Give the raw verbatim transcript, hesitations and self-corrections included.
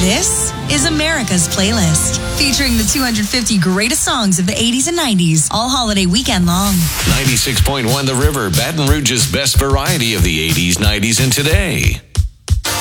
This is America's Playlist, featuring the two hundred fifty greatest songs of the eighties and nineties, all holiday weekend long. ninety-six point one The River, Baton Rouge's best variety of the eighties, nineties, and today.